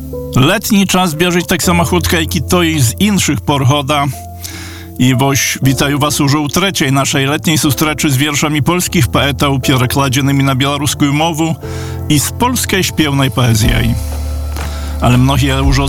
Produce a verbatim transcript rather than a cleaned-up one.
Letni czas bierzeć tak samo chutko, jak i to i z innych por choda. I woś witaję was już u trzeciej naszej letniej sustreczy z wierszami polskich poetów przekładzionymi na białoruską mowę i z polskiej śpiewnej poezji. Ale mnogie już